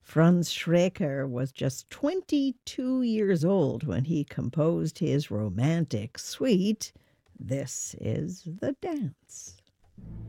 Franz Schreker was just 22 years old when he composed his romantic suite, This is the Dance.